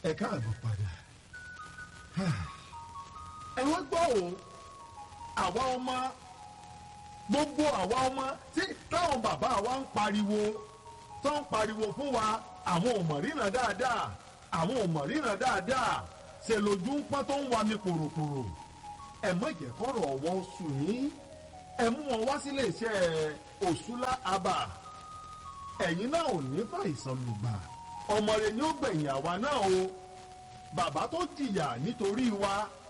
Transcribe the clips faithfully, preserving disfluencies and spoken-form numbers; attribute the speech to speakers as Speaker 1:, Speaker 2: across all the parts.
Speaker 1: ẹ káàbọ̀ padà. ẹ wọ́n gbọ́ o àwa ọmọ gbogbo àwa ọmọ tí táwọn bàbá wa ń pariwo tó ń pariwo fún wa àwọn ò mọ̀ ríran dáadáa àwọn ò mọ̀ ríran dáadáa ṣe lójú ń pọ́n tó ń wa mi kòròkòrò ẹ má jẹ́ kọ́rọ̀ ọ̀wọ́ sùn yín ẹ mú wọn wá sílé iṣẹ́ Òṣùlá Abà ẹ̀yin náà ò ní fàìsàn lùgbà ọmọ rẹ ni ó gbẹ̀yìn àwa náà o bàbá tó jìyà nítorí wa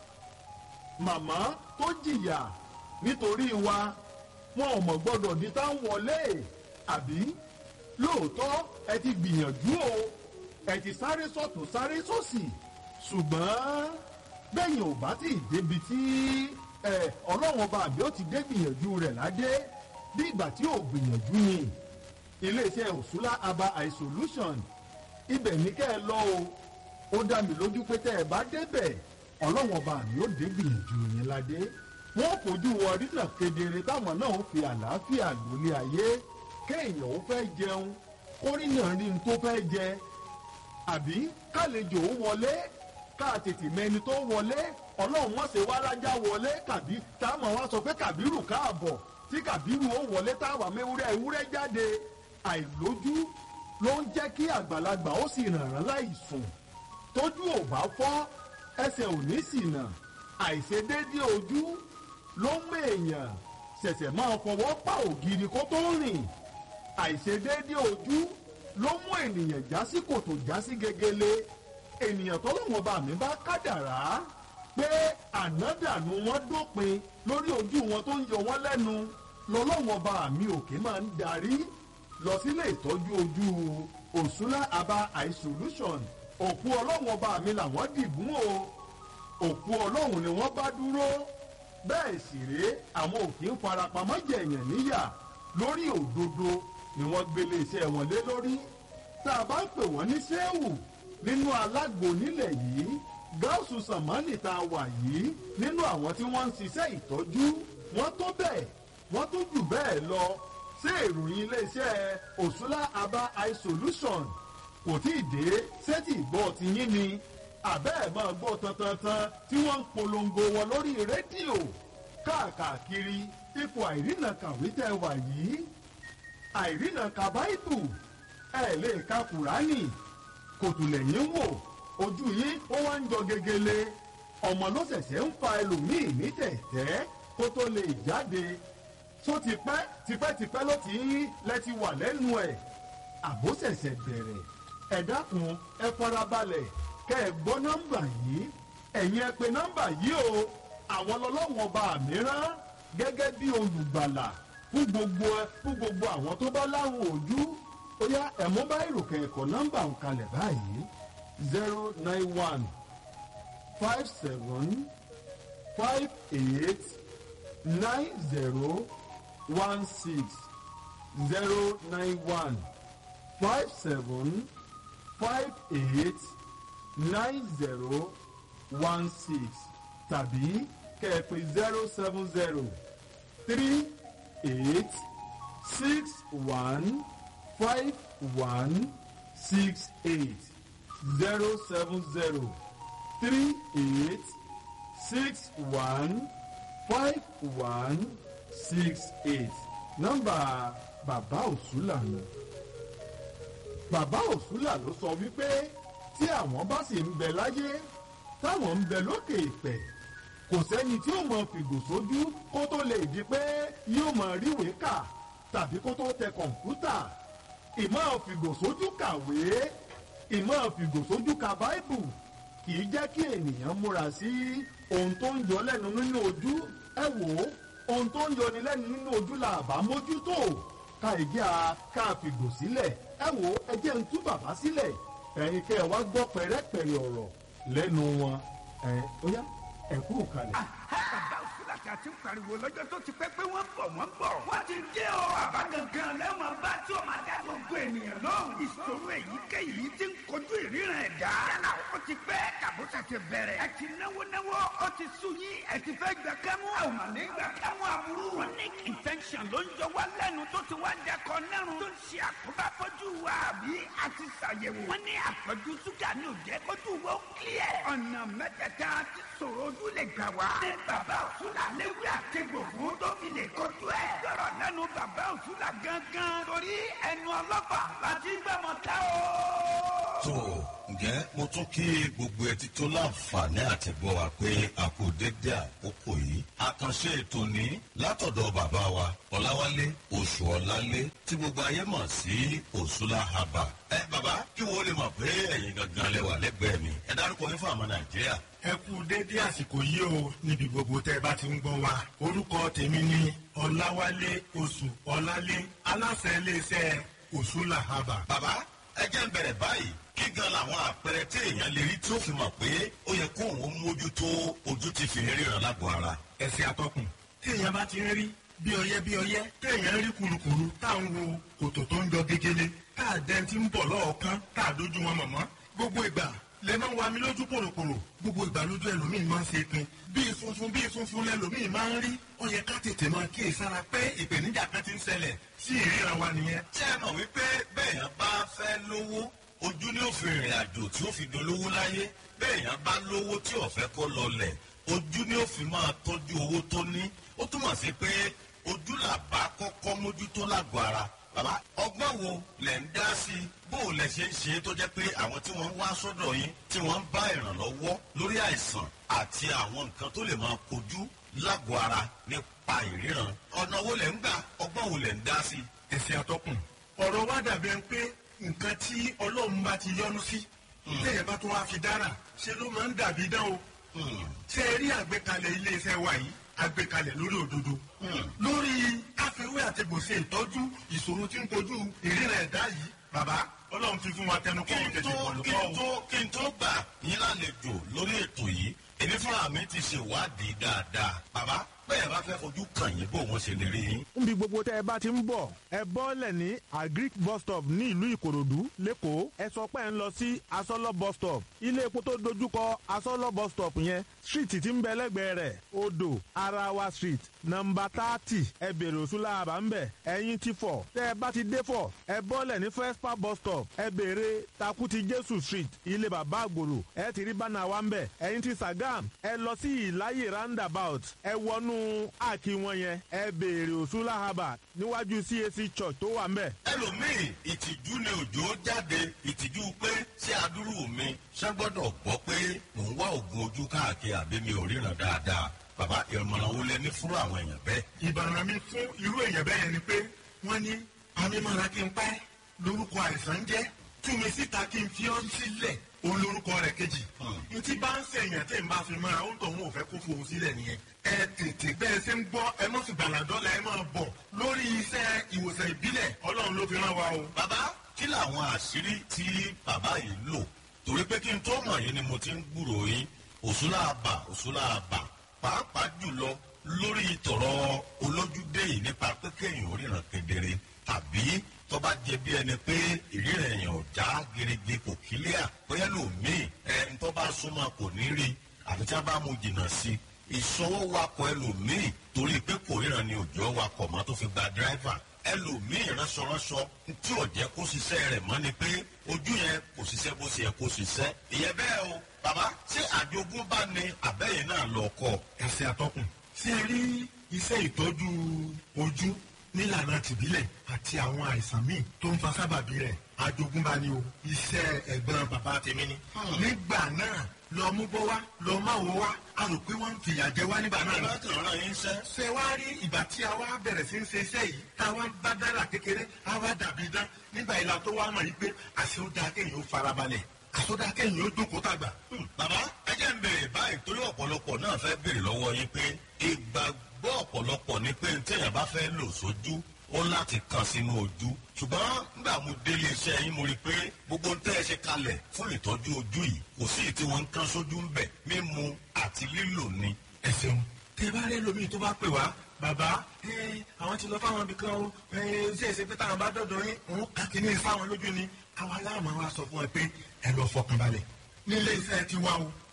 Speaker 1: màmá tó jìyà nítorí wa wọn ò mọ̀ gbọ́dọ̀ di tá ń wọlé àbí lóòótọ́ ẹ ti gbìyànjú o ẹ ti sáré sọ́tún sáré sósì ṣùgbọ́n bẹ́yìn ò bá ti débi tí ọlọ́run ọba àbí ó ti dé gbìyànjú rẹ̀ ládé bí ìgbà tí ò gbìyànjú ni iléeṣẹ́ Òṣùlá Abà eye solution ibẹ̀ ní kẹ́ ẹ lọ o ó dá mi lójú pé tẹ́ ẹ bá débẹ̀ ọlọ́run ọba àbí ó dé gbìyànjú yẹn ládé wọ́n fojú wọ rínà kedere táwọn náà ń fi àlàáfíà lólé ayé kéèyàn ó fẹ́ jẹun kórìnà rí n tó fẹ́ jẹ àbí kálejò ó wọlé ká tètè mẹni tó wọlé ọlọ́run mọ̀ ṣe wá lájà wọlé kàbí táwọn wá sọ pé kàbírù káàbọ̀ tí kàbírù ó wọlé táwa mẹ́wúrẹ́ ewúrẹ́ jáde àìlójú ló ń jẹ́ kí àgbàlagbà ó sì rànràn láì sùn tójú ò bá fọ́ ẹsẹ̀ ò ní ṣìnà àìṣedéédé ojú ló ń mèèyàn ṣẹ̀ṣẹ̀ máa fọwọ́ pa ògiri kó tó rìn àìṣedéédé ojú ló mú ènìyàn já sí kòtò já sí gegele ènìyàn tọ́lọ́wọ́n bá mi bá kádàrá pé ànádànù wọn dópin lórí ojú wọn tó ń yọ wọn lẹ́nu lọ́lọ́wọ́n bá mi òkè máa ń darí lọ sílé ìtọ́jú ojú Òṣùlá Abà eye solution òkú ọlọ́wọ́n bá mi làwọn dìbùn o òkú ọlọ́run ni wọ́n bá dúró bẹ́ẹ̀ sì rèé àwọn òkè ń farapamọ́ jẹ̀yàn níyà lórí òdodo ni wọ́n gbélé iṣẹ́ wọn lé lórí tá a bá ń pè wọ́n ní sẹ́wù nínú alágbo nílẹ̀ yìí gáàsù sàmánì tá a wà yìí nínú àwọn tí wọ́n ń ṣiṣẹ́ ìtọ́jú wọ́n tó bẹ́ẹ̀ wọ́n tó jù bẹ́ẹ̀ lọ ṣé ìròyìn iléeṣẹ́ Òṣùlá Abà eye solution kò tí ì dé sétí ìgbọ́ ti yín ni àbẹ́ ẹ̀ máa gbọ́ tantantan tí wọ́n ń polongo wọn lórí rédíò káàkiri ipò àìrìnà kàwé tẹ́ wà yìí àìrìnà ka báìbù ẹ̀ lè ka kùránì kòtùlẹ̀yìn wò ojú yín ó wá ń jọ gegele ọmọ ló ṣẹ̀ṣẹ̀ ń fa ẹlòmíì ní tẹ̀tẹ́ kó tó lè jáde tó ti pẹ́ tipẹ́tipẹ́ ló ti ń lẹ́ti wà lẹ́nu ẹ̀ àbó ṣẹ̀ṣẹ̀ bẹ̀rẹ̀ ẹ dákun ẹ farabalẹ̀ kẹ́ ẹ gbọ́ nọ́mbà yìí ẹ̀yin ẹ pè nọ́mbà yìí o àwọn ọlọ́wọ́n ọba mìíràn gẹ́gẹ́ bí olùgbàlà fún gbogbo fún gbogbo àwọn tó bá láwọn ojú ó yá ẹ̀mú bá ìròkè ẹ̀kọ́ nọ́mbà ń kalẹ̀ báyìí zero nine one five seven five eight nine zero one six zero nine one five seven five eight nine zero one six tàbí kẹ̀pẹ̀ zero seven zero three eight six one five one six eight zero seven zero three eight six one five one six eight nọ́mbà bàbá Òṣùlá nù. bàbá Òṣùlá ló sọ wípé tí àwọn bá sì ń bẹ láyé táwọn ń bẹ lókè ìpẹ̀ kò sẹ́ni tí ó mọ fìgò sójú kó tó lè di pé yóò mọ ríwèé kà tàbí kó tó tẹ kọ̀ǹpútà ìmọ̀ fìgò sójú kàwé ìmọ̀ fìgò sójú ka báìbù kì í jẹ́ kí ènìyàn múra sí ohun tó ń yọ lẹ́nu nínú ojú ẹ wò ó ohun tó ń yọni lẹ́nu nínú ojú la àbá mójútó ká ìjẹ́ a ká fìgò sílẹ̀ ẹ wò ó ẹ jẹ́ ń tú bàbá sílẹ̀ ẹ̀yin kẹ́ ẹ wá gbọ́ pẹ̀rẹ́pẹ̀rẹ́ ọ̀rọ̀ lẹ́nu wọn ẹ̀ ó yá ẹ kú kalẹ̀.
Speaker 2: bàbá Òṣùlá tí a ti ń pariwo lọ́jọ́ tó ti pẹ́ pé wọ́n ń bọ̀ wọ́n ń bọ̀. wọ́n ti dé o. bàbá gangan lẹ́wọ̀n bá tí o máa dá gbogbo ènìyàn lóhùn. ìṣòro èyíkéyìí ti ń kojú ìríran ẹ̀dá. yálà ó ti pẹ́ kàbó ṣẹ̀ṣẹ̀ bẹ̀rẹ̀. ẹ ti náwó náwó ó ti sú yín ẹ ti fẹ́ gbà kámú. àwọn màlẹ́ gbà kámú aburú. chronic infection ló ń jọ wá lẹ́nu tó ti wá dẹkọ̀ nẹ́rùn. tó ń ṣe àkóbá fọ́jú wa àbí a ti ṣàyẹ̀wò. wọ́n ní àpọ̀jù ṣúgà ní òjẹ́ kójú wo clear. ọ̀nà mẹ́tẹ̀ẹ̀ta ti sọ̀rọ̀ ojú lè gbà wá. ní bàbá òṣùlà léwu àtẹ̀gbò fún tó fi lè kojú ẹ̀. sọ̀rọ̀ lẹ́nu bàbá òṣùlà gangan. torí ẹnu ọlọ́pàá láti gbẹ̀mọ̀ tá o.
Speaker 3: tó ǹjẹ́ mo tún kí gbogbo ẹtí tó láǹfààní àti gbọ́ wa pé a kò dédé àkókò yìí. àkànṣe ètò ní látọ̀dọ̀ bàbá wa ọ̀làwálé oṣù ọ̀làlé tí gbogbo ayé mọ̀ sí òṣùlà haba. ẹ bàbá kí wọ́n lè mọ̀ pé ẹ̀yin gangan lẹ wà lẹ́gbẹ̀ẹ́ mi. ẹ dárúkọ yín fún àmọ́ nàìjíríà.
Speaker 4: ẹ kú dédé àsìkò yìí o níbi gbogbo tẹ́ ẹ bá ti ń gbọ́ wa. orúkọ tèmi ni ọ̀làwálé oṣù ọ̀làlé aláṣẹ iléeṣẹ́ òṣùlà haba.
Speaker 3: bàbá ẹ jẹ́ ń bẹ̀rẹ̀ báyìí kí gan làwọn àpẹẹrẹ tí èèyàn lè rí tí ó fi mọ̀ pé ó yẹ kó òun mójútó ojú ti fi ríran lágbo ara.
Speaker 4: ẹsẹ̀ àtọkùn tí èèyàn bá ti ń rí bí ọyẹ́ bí ọyẹ́ tí èèyàn rí kurukuru tá à ń wo kòtò tó ń jọ gegele tá à dẹ́n tí ń bọ̀ lọ́ọ̀kan tá à dójú wọn mọ̀mọ́ gbogbo ìgbà lẹ máa ń wa mi lójú pòròpòrò gbogbo ìgbà lójú ẹlòmíì máa ń ṣe pin bíi funfun bíi funfun lẹlòmíì máa ń rí ó yẹ ká tètè máa kíyè sára pé ìpèníjà kan ti ń ṣẹlẹ̀ sí ìríran wa nìyẹn.
Speaker 3: ṣé ẹ mọ̀ wípé bẹ́ẹ̀ yẹn bá fẹ́ lówó ojú ní òfin ìrìn àjò tí ó fi dolówó láyé bẹ́ẹ̀ yẹn bá lówó tí ó fẹ́ kó lọlẹ̀ ojú ní òfin máa tọ́jú owó tó ní ó túmọ̀ sí pé ojú làbá kọ́kọ́ mójútó lágọ̀ọ́ ara. bàbá ọgbọ́n wo lẹ̀ ń dá sí i bó o lẹ̀ ṣe ń ṣe é tó jẹ́ pé àwọn tí wọ́n ń wá sọ́dọ̀ yín tí wọ́n ń bá ìrànlọ́wọ́ lórí àìsàn àti àwọn nǹkan tó lè máa kojú lágọ̀ọ́ ara nípa ìríran ọ̀nà wo lẹ̀ ń gbà ọgbọ́n wo lẹ̀ ń dá sí i.
Speaker 4: ẹsẹ̀ àtọkùn ọ̀rọ̀ wa dàbí ẹni pé nǹkan tí ọlọ́run bá ti yọ́nú sí lẹ́yìn bá tó wá fi dára ṣe ló máa ń dàbí dán o. ṣé ẹ rí àgbékalẹ̀ iléeṣẹ́ wa yìí àgbékalẹ̀ lórí òdodo lórí káfíwé àtẹ̀gbòsè ìtọ́jú ìṣòro tí ń kojú ìríran ẹ̀dá yìí bàbá ọlọ́run fi fún wa tẹnu kọ́ òun tẹ̀sí pọ̀ lọ́wọ́.
Speaker 3: kí n tó gbà yín lálejò lórí ètò yìí èmi fúnra mi ti ṣèwádìí dáadáa bàbá bẹ́ẹ̀ bá fẹ́ fojú kàn yín bó wọ́n ṣe lè rí yín.
Speaker 5: níbi gbogbo tẹ́ ẹ bá ti ń bọ̀ ẹ bọ́lẹ̀ ní agric bus stop ní ìlú ìkòròdú lẹ́kọ̀ọ́ ẹ sọ pé ẹ ń lọ sí asọ́lọ́ bus stop ilé epo tó dojúkọ asọ́lọ́ bus stop yẹn street tí ń bẹ lẹ́gbẹ̀ẹ́ rẹ̀ odò arawa street nọmba thirty ẹ bèrè òṣùlà àbá ń bẹ̀ ẹ̀yìn ti fọ̀ tẹ́ ẹ bá ti dé fọ̀ ẹ bọ́lẹ̀ ní fespa bus stop ẹ bèrè takuti jésù street ilé bàbá àgbòrò ẹ ti rí bánà wa ń bẹ̀ ẹ̀yìn ti sagam ẹ lọ sí ìláyè roundabout ẹ wọnú àkí wọn yẹn ẹ béèrè òṣùlà haba níwájú cac church tó wà ń bẹ̀.
Speaker 3: ẹlòmíì ìtìjú ni òjò jáde ìtìjú pé ṣé adúrú mi ṣé gbọ́dọ̀ gbọ́ pé mò ń wá oògùn ojú káàkiri àbí mi ò ríran dáadáa bàbá ìmọ̀ràn wo lẹ ní fún àwọn èèyàn bẹ́ẹ̀.
Speaker 4: ìbàràn mi fún irú èèyàn bẹ́ẹ̀ ni pé wọ́n ní amímọ́ra kí n pẹ́ lórúkọ àìsàn jẹ́ tú mi síta kí n fi ọ́ sílẹ̀ òun lórúkọ rẹ̀ kejì. n tí bá ń sẹ̀yìn tí n bá fi mọ́ra ó ń tọ̀ wọn ò fẹ́ kó fohùn sílẹ̀ nìyẹn. ẹ tètè bẹ́ẹ̀ ṣe ń gbọ́ ẹ mọ̀ sí gbàládọ́là ẹ máa bọ̀ lórí iṣẹ́ ìwòsàn ìbílẹ̀ ọlọ́run ló fi rán wa o.
Speaker 3: bàbá kí làwọn àṣírí tí bàbá yìí lò torí pé kí n tó mọ̀ yín ni mo ti ń gbúròó yín òṣùlà àbà òṣùlà àbà pàápàá jùlọ lórí tọ̀rọ̀ olójúdé yìí nípa pé kéèyàn oríran kedere tàbí tó bá jẹ bí ẹni pé ìríran èèyàn ò já gerege kò kílíà bóyá lòmíì ẹni tó bá súnmọ́ kò ní rí àfi tí a bá mú jìnnà sí i ìṣọwọ́ wakọ̀ ẹlòmíì torí pé kò ríran ni òjò wakọ̀ mọ́ tó fi gba dírẹ́fà ẹlòmíì ránṣọránṣọ tí ò jẹ́ kó ṣiṣẹ́ rẹ̀ mọ́ ni pé ojú yẹn kò ṣiṣẹ́ bó ṣe yẹ kó ṣiṣẹ́ ìyẹn bẹ́ẹ̀ o bàbá ṣé àjogúnbá ni àbẹ́yìn náà lọ kọ́.
Speaker 4: ẹsẹ̀ àtọkùn ṣé ẹ rí iṣẹ́ ìtọ́jú ojú nílànà tìbílẹ̀ àti àwọn àìsàn míì tó ń fa sábàbí rẹ̀ àjogúnbá ni o iṣẹ́ ẹ̀gbọ́n bàbá tèmi ni. nígbà náà lọ mú bọ́ wá lọ má wo wá a rò pé wọ́n ń fìyà jẹ wá nígbà náà.
Speaker 3: bàbá kan ràn yín sẹ́.
Speaker 4: ṣé wàá rí ìgbà tí a wá bẹ̀rẹ̀ sí ń ṣe iṣẹ́ yìí táwa bá dára kékeré a wá dàbí dán nígbà ìlà tó wá mọ̀ yìí pé àṣẹ ó dáa kéèyàn ó farabalẹ̀ àsọdá kẹ́yìn ó jókòó tàgbà.
Speaker 3: bàbá ẹ jẹ́ ń béèrè báyìí torí ọ̀pọ̀lọpọ̀ náà fẹ́ béèrè lọ́wọ́ yín pé ìgbàgbọ́ ọ̀pọ̀lọpọ̀ ni pé téèyàn bá fẹ́ lò sójú ó láti kàn sínú ojú ṣùgbọ́n nígbà mo délé iṣẹ́ yín mo rí i pé gbogbo ń tẹ́ ẹ ṣe kalẹ̀ fún ìtọ́jú ojú yìí kò sí tí wọ́n ń kán sójú ń bẹ̀ mímu àti lílò ni.
Speaker 4: ẹ ṣeun tẹ bá rẹ lómi tó bá pè wá bàbá àwọn ti lọ fáwọn ibì kan o ṣe é ṣe pé táwọn bá dọ̀dọ̀ yín òun kàkínní fáwọn lójú ni àwa láàmú wa sọ fún ẹ pé ẹ lọ fọkàn balẹ̀ nílé iṣẹ́ ti wá o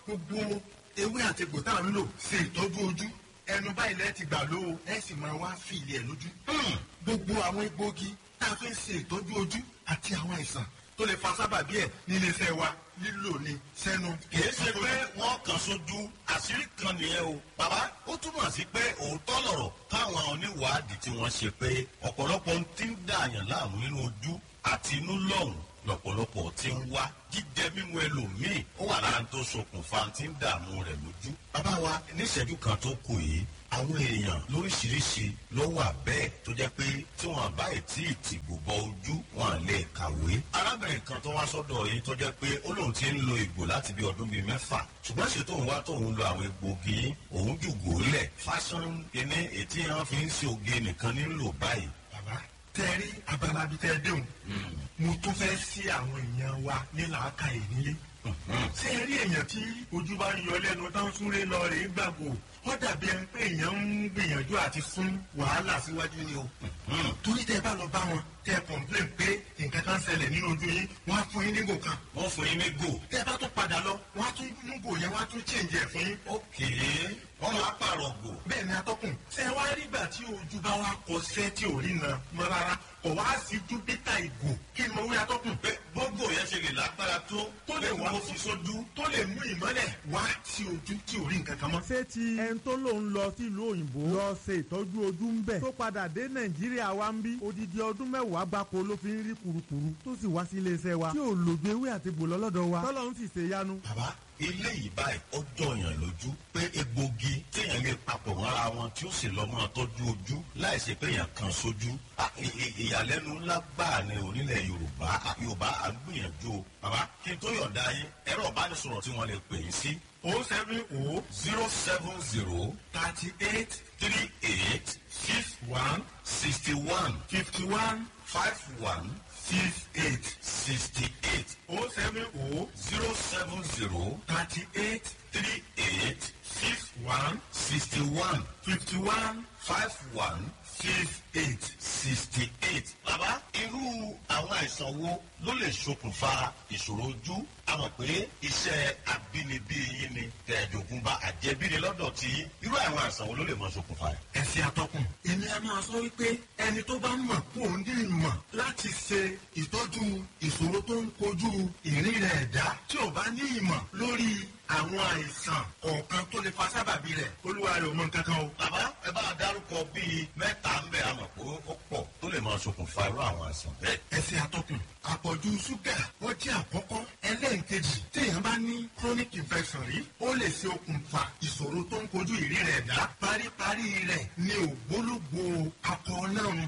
Speaker 4: gbogbo ewé àti egbò tá à ń lò ṣe ìtọ́jú ojú ẹnu báyìí lẹ́ẹ̀ ti gbà ló o ẹ sì máa wá fi ilẹ̀ lójú. gbogbo àwọn egbòogi tá a fi ń ṣe ìtọ́jú ojú àti àwọn àìsàn tó lè fa sábàbí ẹ̀ nílé iṣẹ́ wa lílò ní sẹ́nu.
Speaker 3: kìí ṣe pé wọ́n kàn sójú àṣírí kan nìyẹn o. bàbá ó túmọ̀ sí pé òótọ́ lọ̀rọ̀ táwọn oníwàádìí tí wọ́n ṣe pé ọ̀pọ̀lọpọ̀ ti ń dààyàn láàmú nínú ojú àti inú lọ́hùn lọ́pọ̀lọpọ̀ tí ń wá jíjẹ mímu ẹlòmíì ó wà lára tó ṣokùnfà tí ń dààmú rẹ̀ lójú. bàbá wa níṣẹ́jú kan tó kù yìí àwọn èèyàn lóríṣiríṣi ló wà bẹ́ẹ̀ tó jẹ́ pé tí wọ́n bá tí ì tìgbò bọ ojú wọn lè kàwé. arábìnrin kan tó wá sọ́dọ̀ yìí tó jẹ́ pé ó lóun ti ń lo ìgò láti bí ọdún bíi mẹ́fà ṣùgbọ́n ṣe tóun wá tóun lo àwọn egbògi òun jùgò lẹ̀ fásán kíní ètí yẹn fi ń ṣe oge nìkan nílò báyìí.
Speaker 4: bàbá tẹ́rí abalabi tẹ́ déhùn mo tún fẹ́ sí àwọn èèyàn wa ní làákàyè nílé. ṣé ẹ rí èèyàn tí ojú bá ń yọ lẹ́nu tán súnlé lọ rèé gbàgbó wọ́n dàbí ẹni pé èèyàn ń gbìyànjú àti fún wàhálà síwájú ni o. torí tẹ́ ẹ bá lọ bá wọn tẹ́ ẹ kọ̀ǹpléǹ pé nǹkan kan ṣẹlẹ̀ nínú ojú yín wọ́n á fún yín nígò kan.
Speaker 3: wọ́n fún yín nígò.
Speaker 4: tẹ́ ẹ bá tún padà lọ wọ́n á tún nígò yẹn wọ́n á tún chẹ́ǹjì ẹ̀ fún yín.
Speaker 3: ókè wọ́n máa pààrọ̀ gò.
Speaker 4: bẹ́ẹ̀ ni atọ́kùn ṣé wá rí gbà tí ojú bá wá kọsẹ́ tí ò rí na mọ́ rárá kò wá sí júpítà ìgò kí ni mo wí atọ́kùn.
Speaker 3: pé gbogbo yẹn ṣe lè lágbára tó
Speaker 4: tó lè wá
Speaker 3: fi sójú
Speaker 4: tó lè mú ìmọ́lẹ̀ wá sí ojú tí ò rí nǹkan kan mọ́.
Speaker 5: ṣé ti ẹni tó lòun lọ sílùú òyìnbó lọ ṣe ìtọ́jú ojú ń bẹ̀ tó padà dé nàìjíríà wa ń bí odidi ọdún mẹ́wàá gbáko ló fi ń rí kurukuru tó sì wá sí iléeṣẹ́ wa tí ò lògbé ewé àti gbòlọ́ lọ́dọ̀ wa tọ́lọ́ ń sì ṣe yanu.
Speaker 3: bàbá eléyìí báyìí ó jọyàn lójú pé egbògi téèyàn lè papọ̀ mọ́ra wọn tí ó sì lọ́ máa tọ́jú ojú láì ṣe pé èèyàn kan sójú ìyàlẹ́nu ńlá gbáà ní onílẹ̀ yorùbá yorùbá à ń gbìyànjú o. bàbá kí n tó yọ̀ǹda yín ẹ̀rọ ìbánisọ̀rọ̀ tí wọ́n lè pè yín sí
Speaker 4: o seven o
Speaker 3: zero seven zero
Speaker 4: thirty eight
Speaker 3: three eight
Speaker 4: six one
Speaker 3: sixty one
Speaker 4: fifty one
Speaker 3: five one
Speaker 4: six eight
Speaker 3: sixty eight
Speaker 4: o seven o
Speaker 3: zero seven zero
Speaker 4: thirty eight
Speaker 3: three eight
Speaker 4: six one
Speaker 3: sixty one
Speaker 4: fifty one
Speaker 3: five one
Speaker 4: six eight.
Speaker 3: sixty eight. bàbá irú àwọn àìsàn wo ló lè ṣokùnfà ìṣòro ojú? a mọ̀ pé iṣẹ́ àbínibí yín ni tẹ̀ẹ̀dógún bá àjẹbíni lọ́dọ̀ tí irú àwọn àìsàn wo ló lè mọ ṣokùnfà rẹ̀?
Speaker 4: ẹ̀sìn àtọkùn èmi a máa sọ wípé ẹni tó bá mọ̀ kó o ní ìmọ̀ láti ṣe ìtọ́jú ìṣòro tó ń kojú ìrìn rẹ̀ ẹ̀dá tí ò bá ní ìmọ̀ lórí àwọn àìsàn kọ̀ọ̀kan tó lè fa sábàbí rẹ̀ olúwa rẹ̀ ò mọ nǹkan kan o.
Speaker 3: bàbá ẹ bá a dárúkọ bíi mẹ́ta ń bẹ àmọ̀ pé ó pọ̀ tó lè máa ṣokùnfà irú àwọn àìsàn bẹ́ẹ̀.
Speaker 4: ẹ̀sìn àtọkùn àpọ̀jù ṣúgà ó jẹ́ àkọ́kọ́ ẹlẹ́ǹkejì téèyàn bá ní chronic infection rí ó lè ṣe okùnfà ìṣòro tó ń kojú ìrí rẹ̀ dá paríparí rẹ̀ ní ògbólógbò akọ náà.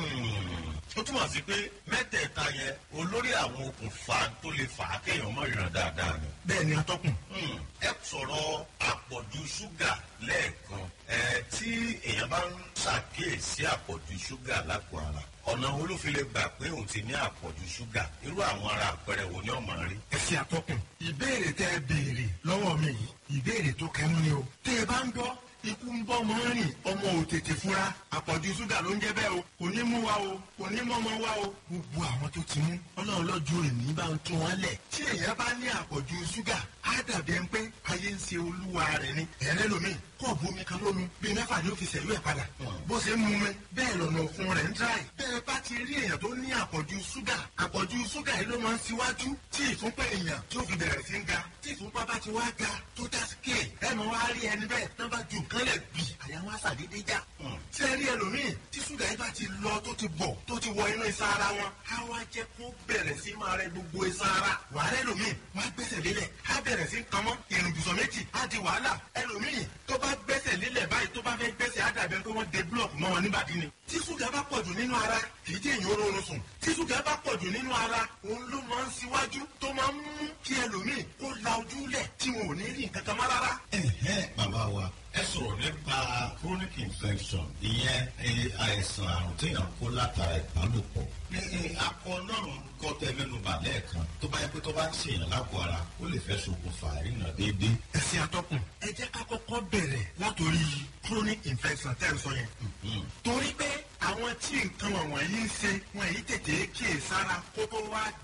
Speaker 3: ó túmọ̀ sí pé mẹ́tẹ̀ẹ̀ta yẹn olórí àwọn okùnfà tó lè fà á kéèyàn mọ̀ ìràn dáadáa ni.
Speaker 4: bẹ́ẹ̀ ni atọ́kùn.
Speaker 3: ẹ sọ̀rọ̀ àpọ̀jù ṣúgà lẹ́ẹ̀kan ẹ tí èèyàn bá ń ṣàkíyèsí àpọ̀jù ṣúgà lápò ara ọ̀nà wo ló fi lè gbà pé òun ti ní àpọ̀jù ṣúgà irú àwọn ara àpẹẹrẹ wo ni ọmọ rí.
Speaker 4: ẹ ṣe àtọkùn ìbéèrè tẹ ẹ béèrè lọ́wọ́ mi yìí ìbéèrè tó kẹnu ni o tẹ ẹ bá ń gbọ́ ikú ń bọ́ mọ́ rìn ọmọ ò tètè fura àpọ̀jù ṣúgà ló ń jẹ́ bẹ́ẹ̀ o kò ní mú wa o kò ní mọ́mọ́ wa o gbogbo àwọn tó ti mú ọlọ́run lọ́jọ́ èmi bá ń tún wọn lẹ̀ tí èèyàn bá ní àpọ̀jù ṣúgà á dàbí ẹni pé ayé ń ṣe olúwa rẹ̀ ni ẹ̀rẹ́ lomi kọ́ọ̀bù omi kan lómi bíi mẹ́fà ni ó fi ṣẹ̀yú ẹ̀ padà bó ṣe ń mú mi bẹ́ẹ̀ lọ́nà òfun rẹ̀ ń dráì bẹ́ẹ̀ bá ti rí èèyàn tó ní àpọ̀jù ṣúgà àpọ̀jù ṣúgà yìí ló máa ń ṣíwájú tí ìfúnpá èèyàn tó fi bẹ̀rẹ̀ sí ń ga tí ìfúnpá bá ti wá ga tó dá síkè ẹ̀ mọ̀ wá rí ẹni bẹ́ẹ̀ tó bá ju nǹkan lẹ̀ bì àyà wọn àṣàdédé já tí ẹ rí ẹlòmíì tí ṣúgà yìí bá ti lọ tó ti bọ̀ tó ti wọ inú iṣan ara wọn á wá jẹ́ kó bẹ̀rẹ̀ sí máa rẹ gbogbo iṣan ara wàhálà ẹlòmíì wọ́n á gbẹ́sẹ̀ lélẹ̀ á bẹ̀rẹ̀ sí kànmọ́ ìrìnbùsọ̀ méjì á di wàhálà ẹlòmíì tó bá gbẹ́sẹ̀ lélẹ̀ báyìí tó bá fẹ́ gbẹ́sẹ̀ á dàbẹ̀ pé wọ́n de búlọ̀kù mọ́ wọn níbàdí ni. tí ṣúgà bá pọ̀jù nínú ara kì í jẹ́ èèyàn oorun sùn tí ṣúgà bá pọ̀jù nínú ara òun ló máa ń ṣíwájú tó máa ń mú kí ẹlòmíì kó la ojú lẹ̀ tí wọn ò ní rí nǹkan kan má rárá.
Speaker 3: ẹ̀hẹ́ bàbá wa ẹ sọ̀rọ̀ nípa chronic infection ìyẹn àìsàn àrùn téèyàn kó látara ìbálòpọ̀ ní akọ náà kọ́ tẹ mẹ́nu bà lẹ́ẹ̀kan tó bá yẹ pé tó bá ń ṣèyàn lágọ̀ọ́ ara ó lè fẹ́ ṣokùnfà ìrìnà déédéé.
Speaker 4: ẹ̀sìn àtọkùn ẹ jẹ́ ká kọ́kọ́ bẹ̀rẹ̀ látòrí chronic infection tẹ́ ń sọ yẹn. torí pé àwọn tí nǹkan wọ̀nyí ń ṣe wọn èyí tètè kíyèsára kó tó wá